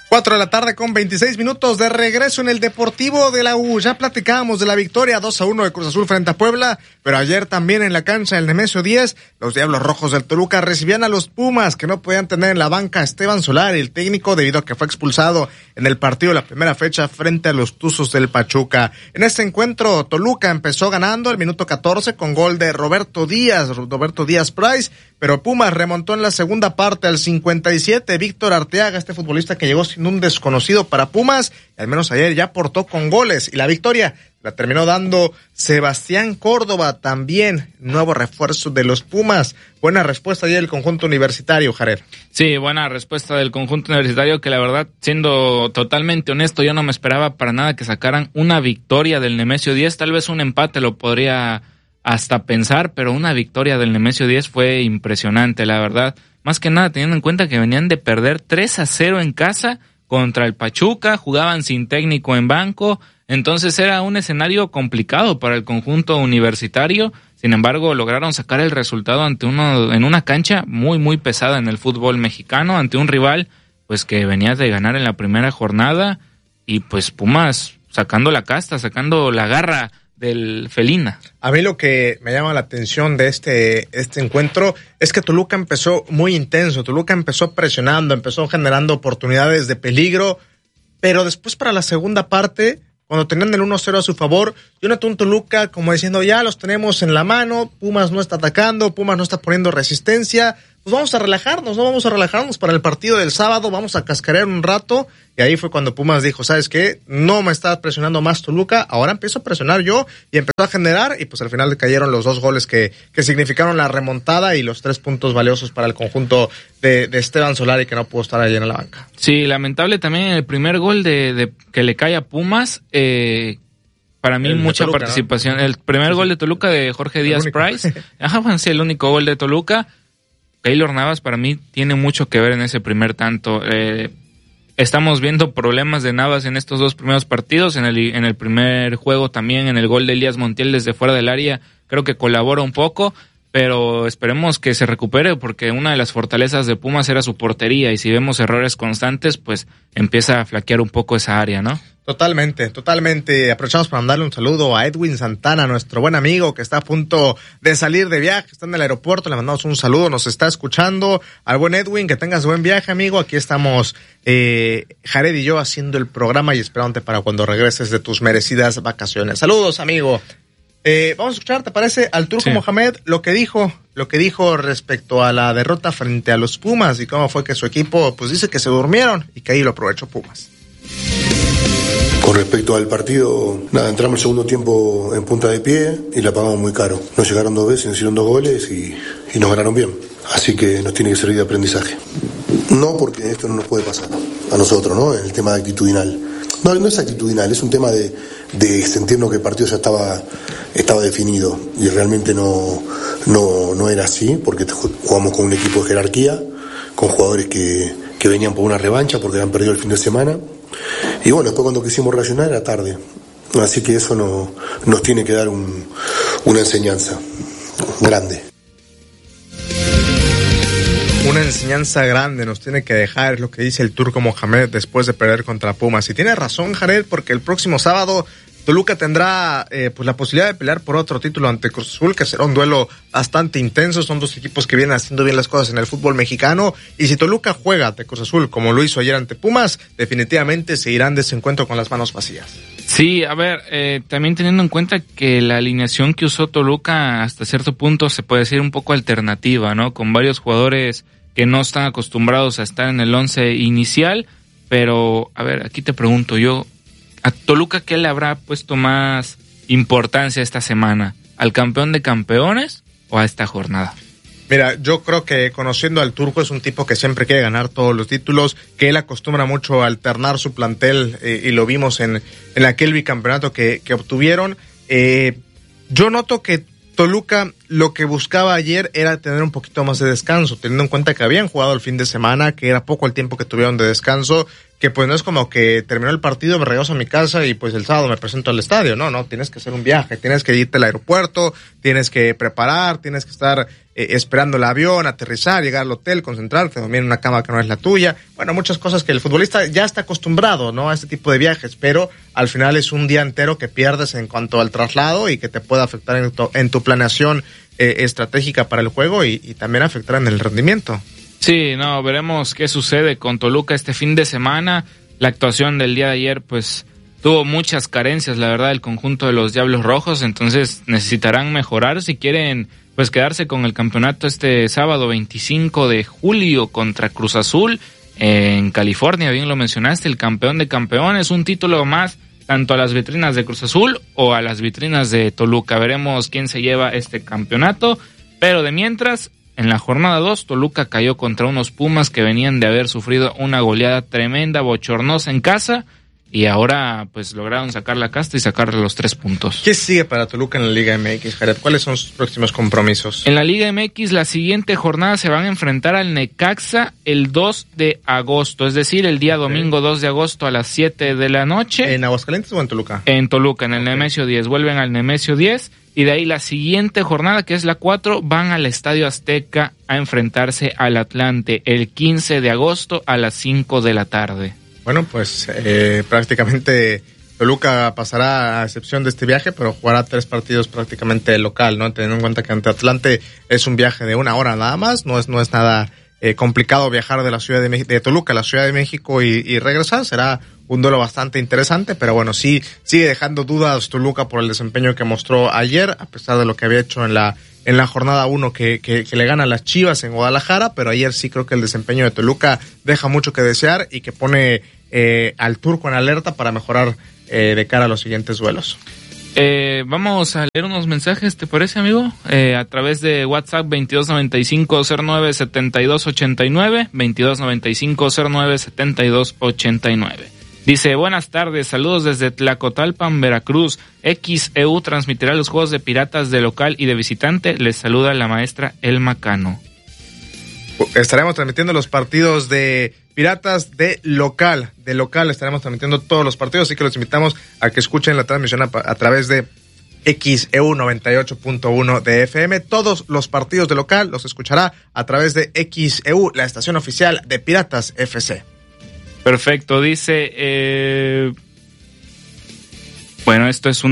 4 de la tarde con 26 minutos de regreso en el Deportivo de la U. Ya platicábamos de la victoria 2-1 de Cruz Azul frente a Puebla, pero ayer también en la cancha del Nemesio 10, los Diablos Rojos del Toluca recibían a los Pumas, que no podían tener en la banca a Esteban Solari, el técnico, debido a que fue expulsado en el partido de la primera fecha frente a los Tuzos del Pachuca. En este encuentro, Toluca empezó ganando el minuto 14 con gol de Roberto Díaz Price, pero Pumas remontó en la segunda parte al 57. Víctor Arteaga, este futbolista que llegó sin un desconocido para Pumas, y al menos ayer ya aportó con goles, y la victoria la terminó dando Sebastián Córdoba, también nuevo refuerzo de los Pumas. Buena respuesta ayer del conjunto universitario, Jared. Sí, buena respuesta del conjunto universitario, que la verdad, siendo totalmente honesto, yo no me esperaba para nada que sacaran una victoria del Nemesio 10, tal vez un empate lo podría hasta pensar, pero una victoria del Nemesio 10 fue impresionante, la verdad. Más que nada teniendo en cuenta que venían de perder 3-0 en casa contra el Pachuca, jugaban sin técnico en banco, entonces era un escenario complicado para el conjunto universitario. Sin embargo, lograron sacar el resultado en una cancha muy, muy pesada en el fútbol mexicano, ante un rival pues que venía de ganar en la primera jornada, y pues Pumas sacando la casta, sacando la garra del felina. A mí lo que me llama la atención de este encuentro es que Toluca empezó muy intenso, Toluca empezó presionando, empezó generando oportunidades de peligro, pero después para la segunda parte, cuando tenían el 1-0 a su favor, yo noté un Toluca como diciendo, ya los tenemos en la mano, Pumas no está atacando, Pumas no está poniendo resistencia, pues vamos a relajarnos para el partido del sábado, vamos a cascarear un rato, y ahí fue cuando Pumas dijo, ¿sabes qué? No me está presionando más Toluca, ahora empiezo a presionar yo, y empezó a generar, y pues al final cayeron los 2 goles que significaron la remontada y los 3 puntos valiosos para el conjunto de Esteban Solari, que no pudo estar allí en la banca. Sí, lamentable también el primer gol de que le cae a Pumas, para mí mucha Toluca, participación, ¿no? El primer gol de Toluca de Jorge Díaz Price, sí, el único gol de Toluca. Keylor Navas para mí tiene mucho que ver en ese primer tanto. Estamos viendo problemas de Navas en estos 2 primeros partidos, en el primer juego también, en el gol de Elías Montiel desde fuera del área, creo que colabora un poco, pero esperemos que se recupere, porque una de las fortalezas de Pumas era su portería, y si vemos errores constantes, pues empieza a flaquear un poco esa área, ¿no? Totalmente. Aprovechamos para mandarle un saludo a Edwin Santana, nuestro buen amigo que está a punto de salir de viaje, está en el aeropuerto, le mandamos un saludo, nos está escuchando. Al buen Edwin, que tengas buen viaje, amigo. Aquí estamos Jared y yo haciendo el programa y esperándote para cuando regreses de tus merecidas vacaciones. Saludos, amigo. Vamos a escuchar, ¿te parece? Al Turco Mohamed, lo que dijo respecto a la derrota frente a los Pumas y cómo fue que su equipo, pues dice que se durmieron y que ahí lo aprovechó Pumas. Con respecto al partido, entramos el segundo tiempo en punta de pie y la pagamos muy caro. Nos llegaron 2 veces, nos hicieron 2 goles y nos ganaron bien. Así que nos tiene que servir de aprendizaje. No, porque esto no nos puede pasar a nosotros, ¿no? El tema actitudinal. No es actitudinal, es un tema de sentirnos que el partido ya estaba definido, y realmente no era así, porque jugamos con un equipo de jerarquía, con jugadores que venían por una revancha porque habían perdido el fin de semana, y bueno, después cuando quisimos reaccionar era tarde, así que eso nos tiene que dar una enseñanza grande. Una enseñanza grande nos tiene que dejar, es lo que dice el Turco Mohamed después de perder contra Pumas. Y tiene razón, Jared, porque el próximo sábado Toluca tendrá pues la posibilidad de pelear por otro título ante Cruz Azul, que será un duelo bastante intenso. Son 2 equipos que vienen haciendo bien las cosas en el fútbol mexicano, y si Toluca juega ante Cruz Azul como lo hizo ayer ante Pumas, definitivamente se irán de ese encuentro con las manos vacías. Sí, a ver, también teniendo en cuenta que la alineación que usó Toluca hasta cierto punto se puede decir un poco alternativa, ¿no? Con varios jugadores que no están acostumbrados a estar en el 11 inicial, pero a ver, aquí te pregunto yo, ¿a Toluca qué le habrá puesto más importancia esta semana? ¿Al campeón de campeones o a esta jornada? Mira, yo creo que conociendo al Turco, es un tipo que siempre quiere ganar todos los títulos, que él acostumbra mucho a alternar su plantel, y lo vimos en aquel bicampeonato que obtuvieron. Yo noto que Toluca lo que buscaba ayer era tener un poquito más de descanso, teniendo en cuenta que habían jugado el fin de semana, que era poco el tiempo que tuvieron de descanso, que pues no es como que terminó el partido, me regreso a mi casa y pues el sábado me presento al estadio. No, tienes que hacer un viaje, tienes que irte al aeropuerto, tienes que preparar, tienes que estar esperando el avión, aterrizar, llegar al hotel, concentrarte, dormir en una cama que no es la tuya. Bueno, muchas cosas que el futbolista ya está acostumbrado, ¿no? A este tipo de viajes, pero al final es un día entero que pierdes en cuanto al traslado y que te puede afectar en tu planeación estratégica para el juego y también afectar en el rendimiento. Sí, veremos qué sucede con Toluca este fin de semana. La actuación del día de ayer, pues, tuvo muchas carencias, la verdad, el conjunto de los Diablos Rojos, entonces necesitarán mejorar si quieren, pues, quedarse con el campeonato este sábado 25 de julio contra Cruz Azul en California. Bien lo mencionaste, el campeón de campeones, un título más tanto a las vitrinas de Cruz Azul o a las vitrinas de Toluca. Veremos quién se lleva este campeonato, pero de mientras, en la jornada 2, Toluca cayó contra unos Pumas que venían de haber sufrido una goleada tremenda, bochornosa en casa, y ahora pues lograron sacar la casta y sacarle los 3 puntos. ¿Qué sigue para Toluca en la Liga MX, Jared? ¿Cuáles son sus próximos compromisos? En la Liga MX, la siguiente jornada se van a enfrentar al Necaxa el 2 de agosto, es decir, el día domingo 2 de agosto a las 7 de la noche. ¿En Aguascalientes o en Toluca? En Toluca, en el Nemesio 10. Vuelven al Nemesio 10 y de ahí la siguiente jornada, que es la 4, van al Estadio Azteca a enfrentarse al Atlante el 15 de agosto a las 5 de la tarde. Bueno, pues prácticamente Toluca pasará a excepción de este viaje, pero jugará 3 partidos prácticamente local, ¿no? Teniendo en cuenta que ante Atlante es un viaje de 1 hora nada más, no es nada complicado viajar de la ciudad de Toluca a la Ciudad de México y regresar. Será un duelo bastante interesante, pero bueno, sí sigue dejando dudas Toluca por el desempeño que mostró ayer, a pesar de lo que había hecho en la jornada 1 que le gana a las Chivas en Guadalajara, pero ayer sí creo que el desempeño de Toluca deja mucho que desear y que pone al turco en alerta para mejorar de cara a los siguientes duelos. Vamos a leer unos mensajes, ¿te parece, amigo? A través de WhatsApp 2295-09-7289, 2295-09-7289. Dice, buenas tardes, saludos desde Tlacotalpan, Veracruz. XEU transmitirá los juegos de Piratas de local y de visitante. Les saluda la maestra Elma Cano. Estaremos transmitiendo los partidos de Piratas de local. De local estaremos transmitiendo todos los partidos, así que los invitamos a que escuchen la transmisión a través de XEU 98.1 de FM. Todos los partidos de local los escuchará a través de XEU, la estación oficial de Piratas FC. Perfecto, dice... Bueno, esto es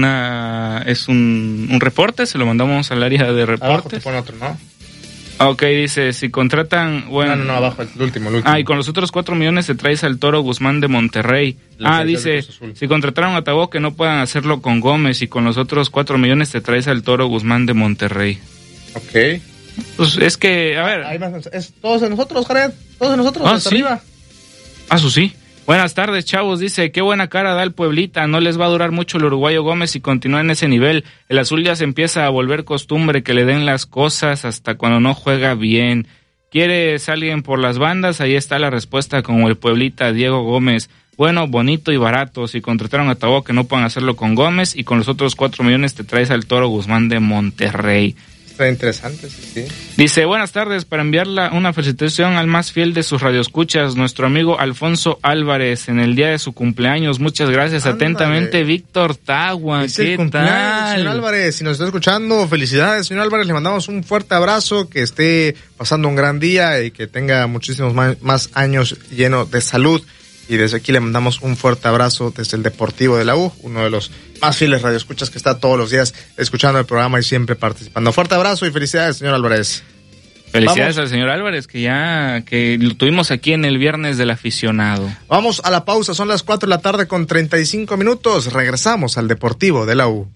un reporte, se lo mandamos al área de reportes. Abajo te pone otro, ¿no? Ok, dice, si contratan... Bueno, no, abajo, el último. Y con los otros 4 millones se traes al Toro Guzmán de Monterrey. Dice, si contrataron a Tabó que no puedan hacerlo con Gómez y con los otros 4 millones te traes al Toro Guzmán de Monterrey. Ok. Pues es que, a ver... Es todos de nosotros, Jared, todos de nosotros, hasta ¿sí? arriba. Eso sí. Buenas tardes, chavos. Dice, qué buena cara da el Pueblita. No les va a durar mucho el uruguayo Gómez si continúa en ese nivel. El azul ya se empieza a volver costumbre que le den las cosas hasta cuando no juega bien. ¿Quieres alguien por las bandas? Ahí está la respuesta como el Pueblita Diego Gómez. Bueno, bonito y barato. Si contrataron a Tabó que no puedan hacerlo con Gómez y con los otros 4 millones te traes al Toro Guzmán de Monterrey. Está interesante, sí. Dice, buenas tardes, para enviarla una felicitación al más fiel de sus radioescuchas, nuestro amigo Alfonso Álvarez, en el día de su cumpleaños. Muchas gracias. Ándale. Atentamente, Víctor Tagua. ¿Qué tal? Señor Álvarez, si nos está escuchando, felicidades, señor Álvarez. Le mandamos un fuerte abrazo, que esté pasando un gran día y que tenga muchísimos más años lleno de salud. Y desde aquí le mandamos un fuerte abrazo desde el Deportivo de la U, uno de los más fieles radioescuchas que está todos los días escuchando el programa y siempre participando. Fuerte abrazo y felicidades, señor Álvarez. Felicidades al señor Álvarez, que lo tuvimos aquí en el Viernes del Aficionado. Vamos a la pausa, son las 4 de la tarde con 35 minutos. Regresamos al Deportivo de la U.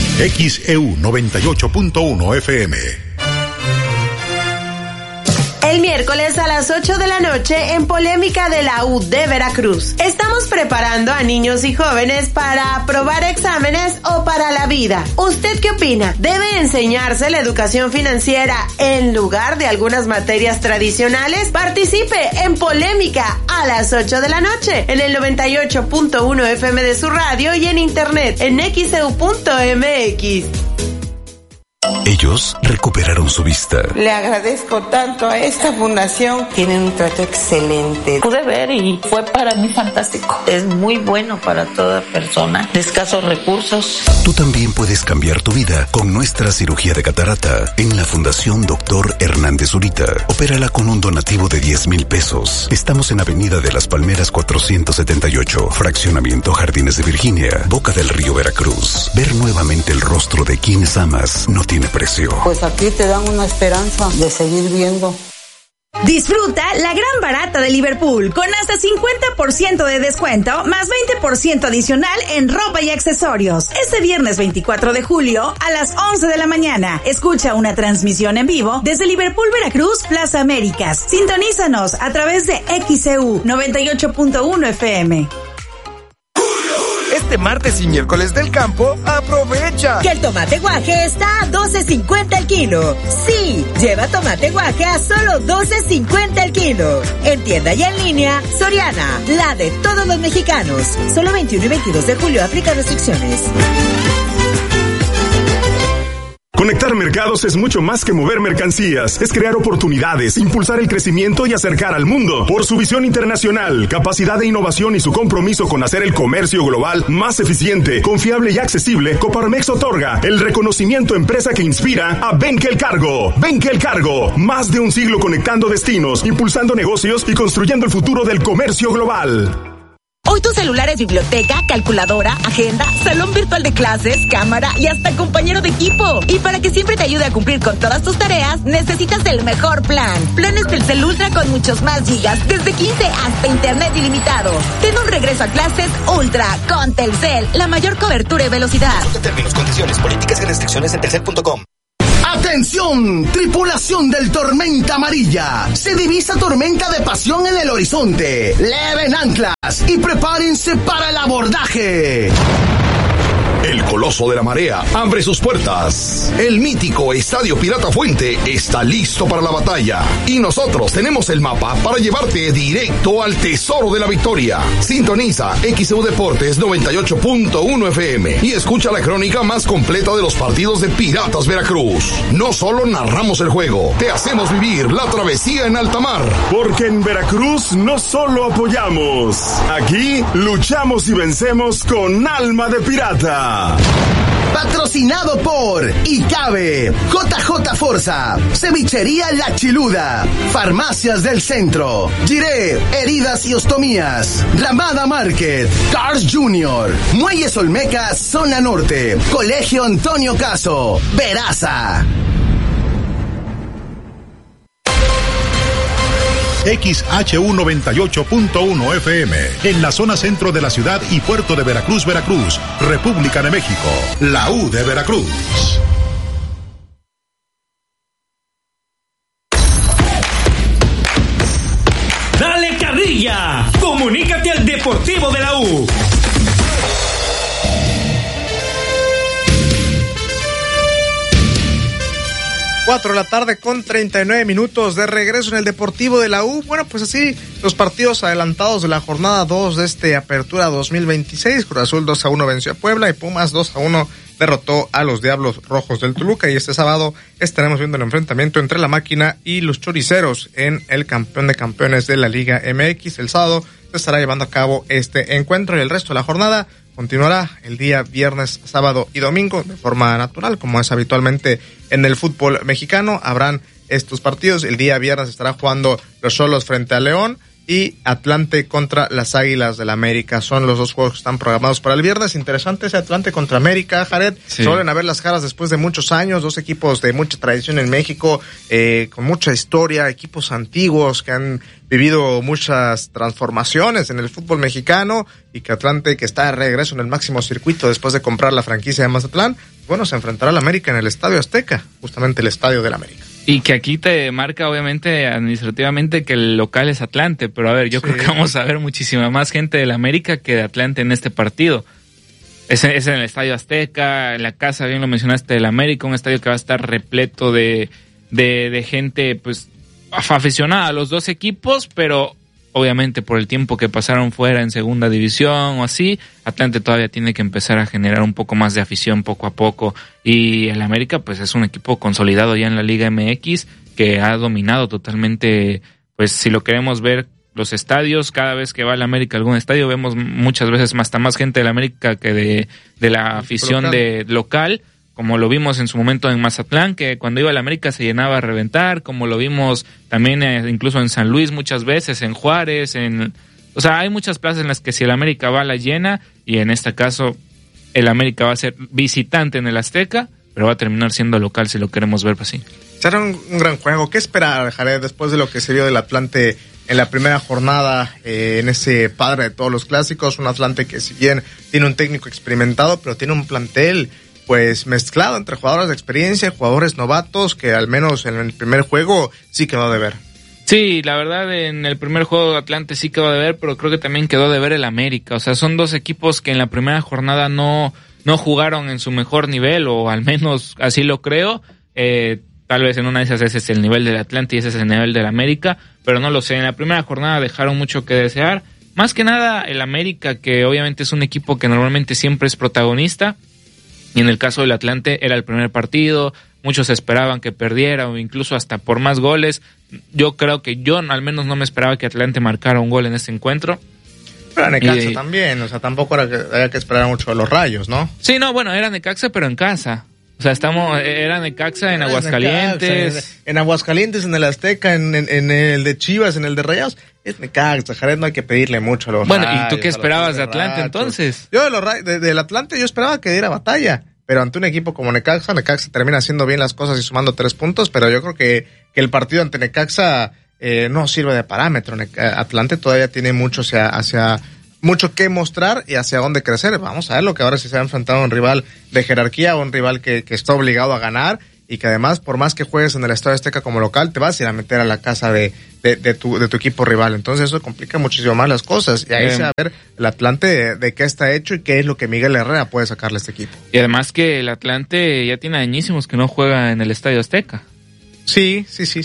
XEU 98.1 FM. el miércoles a las 8 de la noche en Polémica de la U de Veracruz. Estamos preparando a niños y jóvenes para aprobar exámenes o para la vida. ¿Usted qué opina? ¿Debe enseñarse la educación financiera en lugar de algunas materias tradicionales? Participe en Polémica a las 8 de la noche en el 98.1 FM de su radio y en internet en xeu.mx. Ellos recuperaron su vista. Le agradezco tanto a esta fundación. Tienen un trato excelente. Pude ver y fue para mí fantástico. Es muy bueno para toda persona de escasos recursos. Tú también puedes cambiar tu vida con nuestra cirugía de catarata en la Fundación Dr. Hernández Zurita. Opérala con un donativo de 10,000 pesos. Estamos en Avenida de las Palmeras 478, Fraccionamiento Jardines de Virginia, Boca del Río, Veracruz. Ver nuevamente el rostro de quienes amas no tiene precio. Pues aquí te dan una esperanza de seguir viendo. Disfruta la gran barata de Liverpool con hasta 50% de descuento más 20% adicional en ropa y accesorios. Este viernes 24 de julio a las 11 de la mañana. Escucha una transmisión en vivo desde Liverpool, Veracruz, Plaza Américas. Sintonízanos a través de XEU 98.1 FM. Este martes y miércoles del campo, aprovecha que el tomate guaje está a $12.50 el kilo. Sí, lleva tomate guaje a solo $12.50 el kilo. En tienda y en línea, Soriana, la de todos los mexicanos. Solo 21 y 22 de julio aplica restricciones. Conectar mercados es mucho más que mover mercancías, es crear oportunidades, impulsar el crecimiento y acercar al mundo. Por su visión internacional, capacidad de innovación y su compromiso con hacer el comercio global más eficiente, confiable y accesible, Coparmex otorga el reconocimiento empresa que inspira a Benkel Cargo. Benkel Cargo, más de un siglo conectando destinos, impulsando negocios y construyendo el futuro del comercio global. Hoy tu celular es biblioteca, calculadora, agenda, salón virtual de clases, cámara y hasta compañero de equipo. Y para que siempre te ayude a cumplir con todas tus tareas, necesitas el mejor plan. Planes Telcel Ultra con muchos más gigas, desde 15 hasta internet ilimitado. Ten un regreso a clases Ultra con Telcel, la mayor cobertura y velocidad. Términos, condiciones, políticas y restricciones en telcel.com. ¡Atención! Tripulación del Tormenta Amarilla. Se divisa tormenta de pasión en el horizonte. Leven anclas y prepárense para el abordaje. El Coloso de la Marea abre sus puertas. El mítico Estadio Pirata Fuente está listo para la batalla. Y nosotros tenemos el mapa para llevarte directo al tesoro de la victoria. Sintoniza XEU Deportes 98.1 FM y escucha la crónica más completa de los partidos de Piratas Veracruz. No solo narramos el juego, te hacemos vivir la travesía en alta mar. Porque en Veracruz no solo apoyamos, aquí luchamos y vencemos con alma de pirata. Patrocinado por ICABE, JJ Forza, Cevichería La Chiluda, Farmacias del Centro, Giré, Heridas y Ostomías, Ramada Market, Cars Junior, Muelles Olmecas, Zona Norte, Colegio Antonio Caso, Veraza. XHU 98.1 FM, en la zona centro de la ciudad y puerto de Veracruz, Veracruz, República de México, la U de Veracruz. ¡Dale carrilla! ¡Comunícate al Deportivo de la U! Cuatro de la tarde con 39 minutos de regreso en el Deportivo de la U. Bueno, pues así los partidos adelantados de la jornada 2 de este Apertura 2026. Cruz Azul 2-1 venció a Puebla y Pumas 2-1 derrotó a los Diablos Rojos del Toluca. Y este sábado estaremos viendo el enfrentamiento entre la Máquina y los Choriceros en el campeón de campeones de la Liga MX. El sábado se estará llevando a cabo este encuentro y el resto de la jornada continuará el día viernes, sábado y domingo de forma natural, como es habitualmente en el fútbol mexicano. Habrán estos partidos. El día viernes estará jugando los Xolos frente a León y Atlante contra las Águilas del América. Son los dos juegos que están programados para el viernes. Interesante ese Atlante contra América, Jared. Sí. Suelen haber las caras después de muchos años, dos equipos de mucha tradición en México, con mucha historia, equipos antiguos que han vivido muchas transformaciones en el fútbol mexicano, y que Atlante, que está de regreso en el máximo circuito después de comprar la franquicia de Mazatlán, bueno, se enfrentará al América en el Estadio Azteca, justamente el Estadio del América. Y que aquí te marca, obviamente, administrativamente que el local es Atlante, pero a ver, yo creo que vamos a ver muchísima más gente del América que de Atlante en este partido. Es en el Estadio Azteca, en la casa, bien lo mencionaste, del América, un estadio que va a estar repleto de gente, pues, aficionada a los dos equipos, pero obviamente por el tiempo que pasaron fuera en segunda división o así, Atlante todavía tiene que empezar a generar un poco más de afición poco a poco, y el América pues es un equipo consolidado ya en la Liga MX que ha dominado totalmente, pues si lo queremos ver, los estadios. Cada vez que va el América a algún estadio vemos muchas veces hasta más gente del América que de la afición de local, como lo vimos en su momento en Mazatlán, que cuando iba al América se llenaba a reventar, como lo vimos también incluso en San Luis muchas veces, en Juárez, o sea, hay muchas plazas en las que si el América va la llena, y en este caso el América va a ser visitante en el Azteca, pero va a terminar siendo local si lo queremos ver así. Será un gran juego. ¿Qué esperar, Jared, después de lo que se vio del Atlante en la primera jornada, en ese padre de todos los clásicos? Un Atlante que si bien tiene un técnico experimentado, pero tiene un plantel pues mezclado entre jugadores de experiencia y jugadores novatos, que al menos en el primer juego sí quedó de ver. Sí, la verdad en el primer juego Atlante sí quedó de ver, pero creo que también quedó de ver el América. O sea, son dos equipos que en la primera jornada no jugaron en su mejor nivel, o al menos así lo creo. Tal vez en una de esas ese es el nivel del Atlante y ese es el nivel del América, pero no lo sé. En la primera jornada dejaron mucho que desear. Más que nada el América, que obviamente es un equipo que normalmente siempre es protagonista, y en el caso del Atlante era el primer partido, muchos esperaban que perdiera o incluso hasta por más goles. Yo creo que yo al menos no me esperaba que Atlante marcara un gol en este encuentro. Pero Necaxa también, o sea, tampoco había que esperar mucho a los Rayos, ¿no? Sí, no, bueno, era Necaxa pero en casa. O sea, era Necaxa en Aguascalientes. Necaxa, en Aguascalientes, en el Azteca, en el de Chivas, en el de Rayados. Es Necaxa, Jared, no hay que pedirle mucho a los Rayos. Bueno, ¿y tú qué esperabas de Atlante entonces? Yo del Atlante yo esperaba que diera batalla, pero ante un equipo como Necaxa termina haciendo bien las cosas y sumando 3 puntos, pero yo creo que el partido ante Necaxa no sirve de parámetro. Atlante todavía tiene mucho mucho que mostrar y hacia dónde crecer. Vamos a ver lo que ahora sí se ha enfrentado a un rival de jerarquía, un rival que está obligado a ganar, y que además, por más que juegues en el Estadio Azteca como local, te vas a ir a meter a la casa de tu equipo rival. Entonces eso complica muchísimo más las cosas, y ahí se va a ver el Atlante de qué está hecho y qué es lo que Miguel Herrera puede sacarle a este equipo. Y además que el Atlante ya tiene añísimos que no juega en el Estadio Azteca. Sí.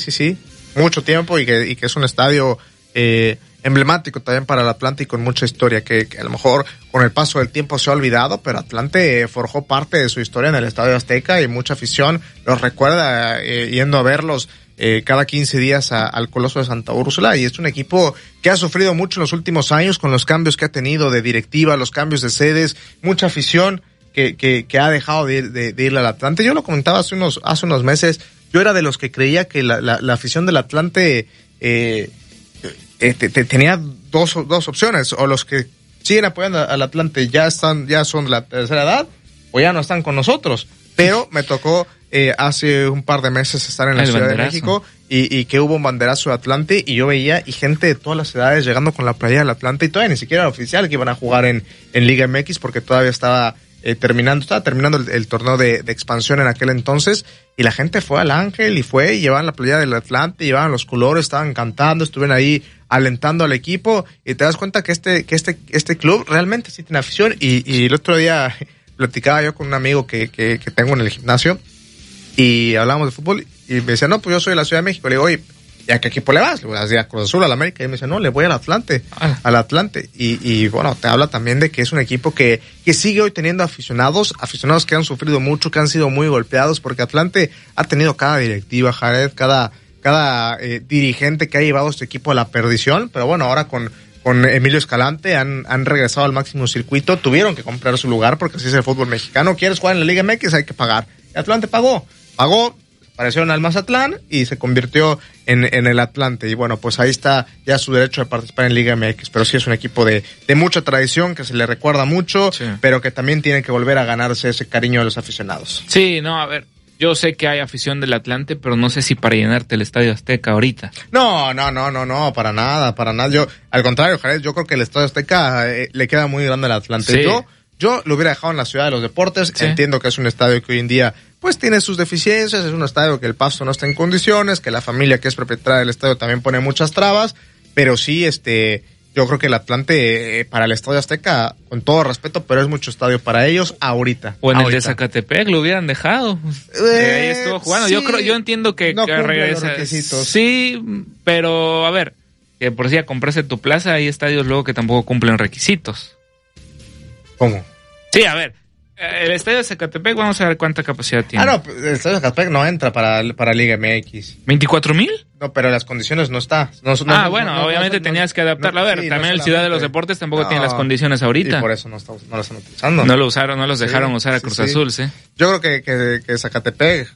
Mucho tiempo, y que es un estadio emblemático también para el Atlante y con mucha historia que a lo mejor con el paso del tiempo se ha olvidado, pero Atlante forjó parte de su historia en el Estadio Azteca y mucha afición los recuerda yendo a verlos cada 15 días al Coloso de Santa Úrsula, y es un equipo que ha sufrido mucho en los últimos años con los cambios que ha tenido de directiva, los cambios de sedes, mucha afición que ha dejado de irle al Atlante. Yo lo comentaba hace unos meses, yo era de los que creía que la afición del Atlante tenía dos opciones: o los que siguen apoyando al Atlante ya son de la tercera edad, o ya no están con nosotros. Pero me tocó hace un par de meses estar en la Ciudad de México y que hubo un banderazo de Atlante, y yo veía y gente de todas las edades llegando con la playa del Atlante, y todavía ni siquiera era oficial que iban a jugar en Liga MX, porque todavía estaba terminando el torneo de expansión en aquel entonces, y la gente fue al Ángel y llevaban la playa del Atlante, llevaban los colores, estaban cantando, estuvieron ahí alentando al equipo, y te das cuenta que este club realmente sí tiene afición. Y el otro día platicaba yo con un amigo que tengo en el gimnasio, y hablábamos de fútbol, y me decía, no, pues yo soy de la Ciudad de México. Le digo, oye, ¿y a qué equipo le vas? Le voy a Cruz Azul, al América. Y me dice, no, le voy al Atlante. Y bueno, te habla también de que es un equipo que sigue hoy teniendo aficionados que han sufrido mucho, que han sido muy golpeados, porque Atlante ha tenido cada directiva, Jared, cada dirigente que ha llevado a este equipo a la perdición. Pero bueno, ahora con Emilio Escalante han regresado al máximo circuito, tuvieron que comprar su lugar, porque así es el fútbol mexicano. ¿Quieres jugar en la Liga MX? Hay que pagar. Y Atlante pagó, aparecieron al Mazatlán y se convirtió en el Atlante. Y bueno, pues ahí está ya su derecho de participar en Liga MX. Pero sí es un equipo de mucha tradición, que se le recuerda mucho, sí, pero que también tiene que volver a ganarse ese cariño de los aficionados. Sí, no, a ver, yo sé que hay afición del Atlante, pero no sé si para llenarte el Estadio Azteca ahorita. No, para nada. Yo, al contrario, Jared, yo creo que el Estadio Azteca le queda muy grande al Atlante. Sí. Yo lo hubiera dejado en la Ciudad de los Deportes. Sí. Entiendo que es un estadio que hoy en día pues tiene sus deficiencias, es un estadio que el pasto no está en condiciones, que la familia que es propietaria del estadio también pone muchas trabas, pero sí, yo creo que el Atlante para el Estadio Azteca, con todo respeto, pero es mucho estadio para ellos ahorita. O en el de Zacatepec lo hubieran dejado. Ahí estuvo jugando. Sí, yo entiendo que no regresa. Sí, pero a ver, que por si ya compraste tu plaza, hay estadios luego que tampoco cumplen requisitos. ¿Cómo? Sí, a ver. El estadio de Zacatepec, vamos a ver cuánta capacidad tiene. No, el estadio de Zacatepec no entra para Liga MX. ¿24,000? No, pero las condiciones no está. Obviamente tenías que adaptarlo. A ver, también el Ciudad de los Deportes tampoco tiene las condiciones ahorita. Y por eso no lo están utilizando. No lo usaron, no los dejaron usar a Cruz Azul, sí. Yo creo que Zacatepec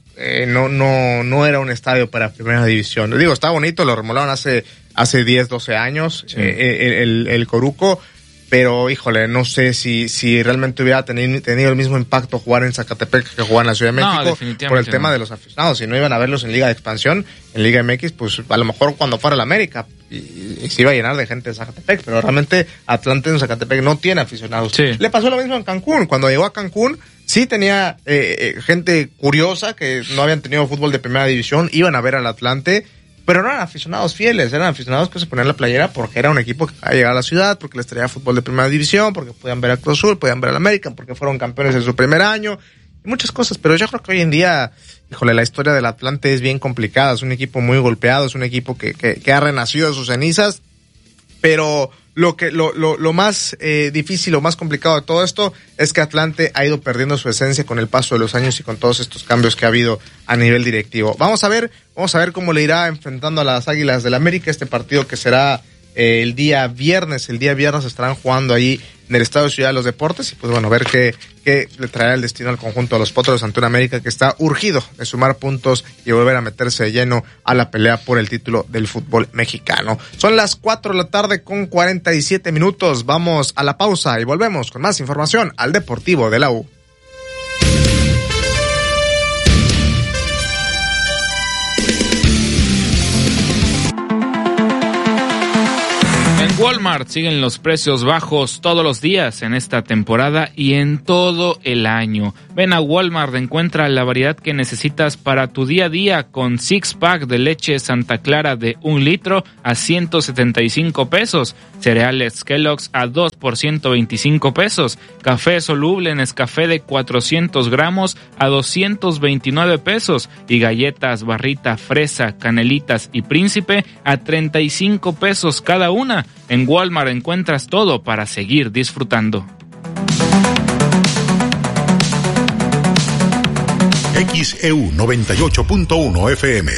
no era un estadio para primera división. Digo, está bonito, lo remodelaron hace 10, 12 años, sí. El Coruco. Pero, híjole, no sé si realmente hubiera tenido el mismo impacto jugar en Zacatepec que jugar en la Ciudad de México por el tema de los aficionados. Si no iban a verlos en Liga de Expansión, en Liga MX, pues a lo mejor cuando fuera la América y se iba a llenar de gente de Zacatepec, pero realmente Atlante en Zacatepec no tiene aficionados. Sí. Le pasó lo mismo en Cancún. Cuando llegó a Cancún, sí tenía gente curiosa que no habían tenido fútbol de primera división, iban a ver al Atlante. Pero no eran aficionados fieles, eran aficionados que se ponían la playera porque era un equipo que acaba de llegar a la ciudad, porque les traía fútbol de primera división, porque podían ver a Cruz Azul, podían ver al América, porque fueron campeones en su primer año, y muchas cosas. Pero yo creo que hoy en día, híjole, la historia del Atlante es bien complicada, es un equipo muy golpeado, es un equipo que ha renacido de sus cenizas, pero lo más difícil, lo más complicado de todo esto es que Atlante ha ido perdiendo su esencia con el paso de los años y con todos estos cambios que ha habido a nivel directivo. Vamos a ver cómo le irá enfrentando a las Águilas del América este partido que será el día viernes. El día viernes estarán jugando ahí en el Estadio Ciudad de los Deportes y pues bueno, ver qué le traerá el destino al conjunto de los Potros ante un América que está urgido de sumar puntos y volver a meterse de lleno a la pelea por el título del fútbol mexicano. Son las 4 de la tarde con 47 minutos. Vamos a la pausa y volvemos con más información al Deportivo de la U. En Walmart siguen los precios bajos todos los días en esta temporada y en todo el año. Ven a Walmart, encuentra la variedad que necesitas para tu día a día con 6-pack de leche Santa Clara de 1 litro a 175 pesos, cereales Kellogg's a 2 por 125 pesos, café soluble Nescafé de 400 gramos a 229 pesos y galletas Barrita, Fresa, Canelitas y Príncipe a 35 pesos cada una. En Walmart encuentras todo para seguir disfrutando. XEU 98.1 FM.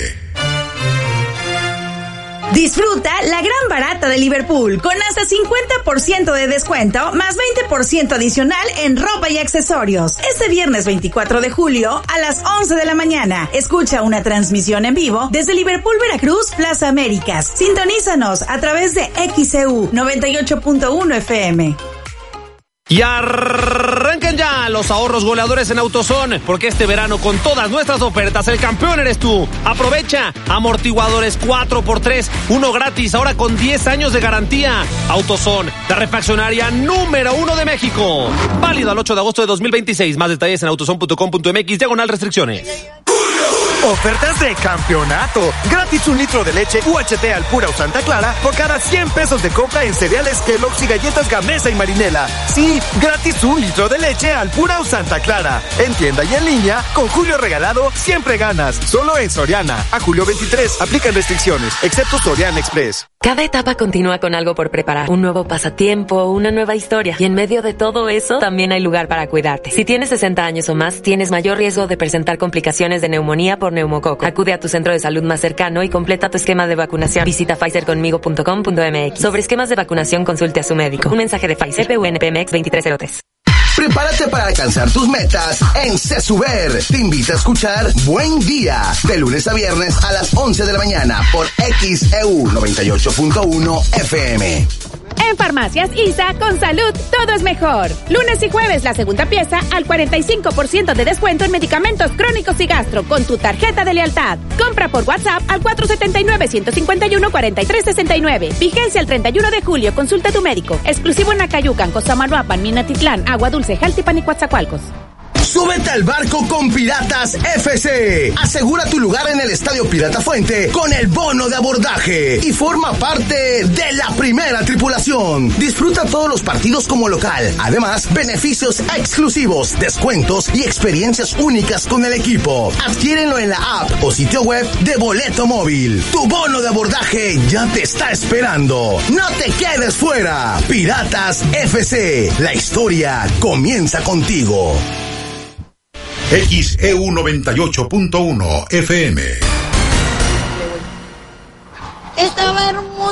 Disfruta la gran barata de Liverpool con hasta 50% de descuento más 20% adicional en ropa y accesorios. Este viernes 24 de julio a las 11 de la mañana. Escucha una transmisión en vivo desde Liverpool, Veracruz, Plaza Américas. Sintonízanos a través de XEU 98.1 FM. Y arrancan ya los ahorros goleadores en AutoZone, porque este verano con todas nuestras ofertas el campeón eres tú. Aprovecha amortiguadores 4x3, uno gratis, ahora con 10 años de garantía. AutoZone, la refaccionaria número 1 de México. Válido al 8 de agosto de 2026. Más detalles en autozone.com.mx/restricciones. Ofertas de campeonato. Gratis 1 litro de leche UHT Alpura o Santa Clara por cada 100 pesos de compra en cereales Kellogg's y galletas Gamesa y Marinela. Sí, gratis 1 litro de leche Alpura o Santa Clara. En tienda y en línea, con Julio Regalado, siempre ganas. Solo en Soriana. A julio 23, aplican restricciones, excepto Soriana Express. Cada etapa continúa con algo por preparar. Un nuevo pasatiempo, una nueva historia. Y en medio de todo eso, también hay lugar para cuidarte. Si tienes 60 años o más, tienes mayor riesgo de presentar complicaciones de neumonía por neumococo. Acude a tu centro de salud más cercano y completa tu esquema de vacunación. Visita pfizerconmigo.com.mx. Sobre esquemas de vacunación, consulte a su médico. Un mensaje de Pfizer, PUNPMX 2303. Prepárate para alcanzar tus metas en CESUBER. Te invita a escuchar Buen Día de lunes a viernes a las 11 de la mañana por XEU 98.1 FM. En Farmacias ISA, con salud, todo es mejor. Lunes y jueves, la segunda pieza al 45% de descuento en medicamentos crónicos y gastro con tu tarjeta de lealtad. Compra por WhatsApp al 479-151-4369. Vigencia el 31 de julio. Consulta a tu médico. Exclusivo en Acayucan, Cosamaloapan, Minatitlán, Agua Dulce, Jaltipan y Coatzacoalcos. Súbete al barco con Piratas FC. Asegura tu lugar en el Estadio Pirata Fuente con el bono de abordaje y forma parte de la primera tripulación. Disfruta todos los partidos como local. Además, beneficios exclusivos, descuentos y experiencias únicas con el equipo. Adquiérenlo en la app o sitio web de Boleto Móvil. Tu bono de abordaje ya te está esperando. No te quedes fuera. Piratas FC. La historia comienza contigo. XEU 98.1 FM. Estaba hermoso